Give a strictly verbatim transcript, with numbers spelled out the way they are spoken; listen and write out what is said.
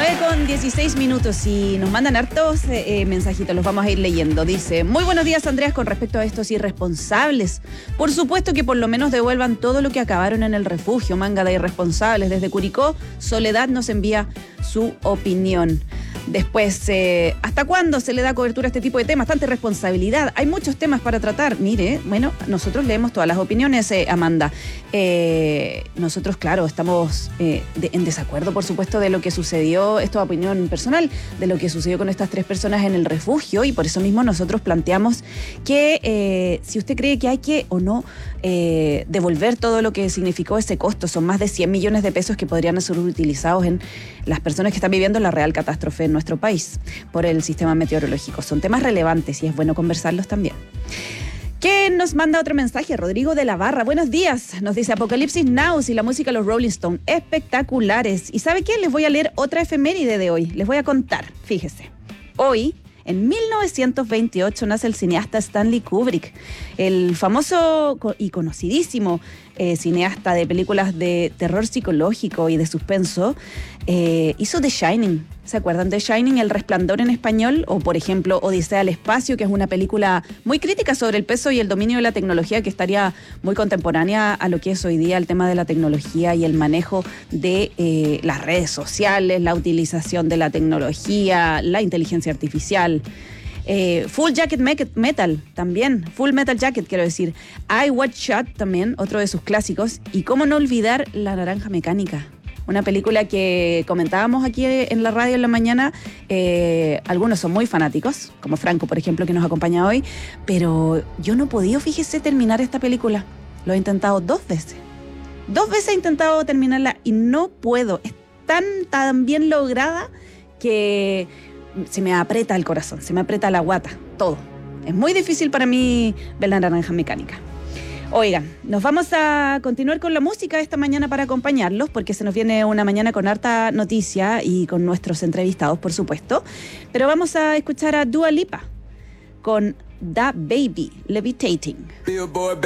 nueve con dieciséis minutos y nos mandan hartos eh, mensajitos, los vamos a ir leyendo. Dice, muy buenos días, Andreas, con respecto a estos irresponsables. Por supuesto que por lo menos devuelvan todo lo que acabaron en el refugio, manga de irresponsables. Desde Curicó, Soledad nos envía su opinión. Después, eh, ¿hasta cuándo se le da cobertura a este tipo de temas? Tanta irresponsabilidad. Hay muchos temas para tratar. Mire, bueno, nosotros leemos todas las opiniones, eh, Amanda. Eh, nosotros, claro, estamos eh, de, en desacuerdo, por supuesto, de lo que sucedió, esto es opinión personal, de lo que sucedió con estas tres personas en el refugio, y por eso mismo nosotros planteamos que eh, si usted cree que hay que o no eh, devolver todo lo que significó ese costo, son más de cien millones de pesos que podrían ser utilizados en las personas que están viviendo la real catástrofe en nuestro país por el sistema meteorológico. Son temas relevantes y es bueno conversarlos también. ¿Quién nos manda otro mensaje? Rodrigo de la Barra. Buenos días. Nos dice Apocalipsis Now y la música de los Rolling Stones. Espectaculares. ¿Y sabe qué? Les voy a leer otra efeméride de hoy. Les voy a contar. Fíjese. Hoy, en mil novecientos veintiocho, nace el cineasta Stanley Kubrick, el famoso y conocidísimo eh, cineasta de películas de terror psicológico y de suspenso. Eh, hizo The Shining. ¿Se acuerdan de Shining? El Resplandor en español, o por ejemplo Odisea al espacio, que es una película muy crítica sobre el peso y el dominio de la tecnología, que estaría muy contemporánea a lo que es hoy día el tema de la tecnología y el manejo de eh, las redes sociales, la utilización de la tecnología, la inteligencia artificial. Eh, Full Jacket Metal también, Full Metal Jacket quiero decir. I Watch Shot también, otro de sus clásicos. Y cómo no olvidar La Naranja Mecánica, una película que comentábamos aquí en la radio en la mañana. Eh, algunos son muy fanáticos, como Franco, por ejemplo, que nos acompaña hoy, pero yo no he podido, fíjese, terminar esta película. Lo he intentado dos veces. Dos veces he intentado terminarla y no puedo. Es tan, tan bien lograda que se me aprieta el corazón, se me aprieta la guata, todo. Es muy difícil para mí ver La Naranja Mecánica. Oigan, nos vamos a continuar con la música esta mañana para acompañarlos, porque se nos viene una mañana con harta noticia y con nuestros entrevistados, por supuesto. Pero vamos a escuchar a Dua Lipa con Da Baby, Levitating.